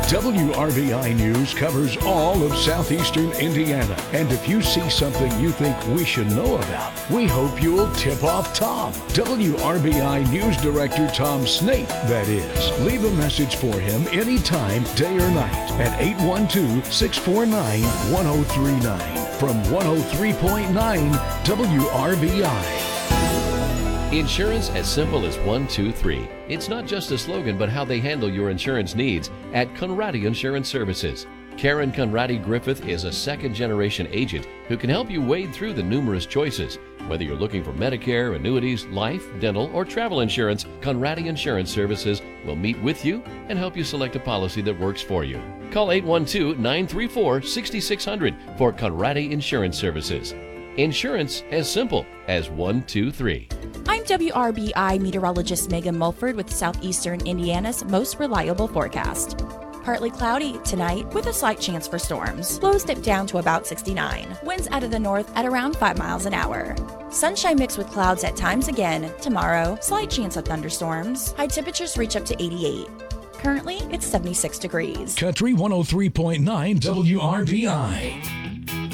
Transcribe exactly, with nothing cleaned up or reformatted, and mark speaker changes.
Speaker 1: W R B I News covers all of southeastern Indiana. And if you see something you think we should know about, we hope you'll tip off Tom. W R B I News Director Tom Snape, that is. Leave a message for him anytime, day or night, at eight one two, six four nine, one oh three nine. From one oh three point nine W R B I.
Speaker 2: Insurance as simple as one, two, three. It's not just a slogan, but how they handle your insurance needs at Conradi Insurance Services. Karen Conradi Griffith is a second-generation agent who can help you wade through the numerous choices. Whether you're looking for Medicare, annuities, life, dental, or travel insurance, Conradi Insurance Services will meet with you and help you select a policy that works for you. Call eight one two, nine three four, six six zero zero for Conradi Insurance Services. Insurance as simple as one, two, three.
Speaker 3: I'm W R B I meteorologist Megan Mulford with Southeastern Indiana's most reliable forecast. Partly cloudy tonight with a slight chance for storms. Lows dip down to about sixty-nine. Winds out of the north at around five miles an hour. Sunshine mixed with clouds at times again. Tomorrow, slight chance of thunderstorms. High temperatures reach up to eighty-eight. Currently, it's seventy-six degrees.
Speaker 1: Country one oh three point nine W R B I.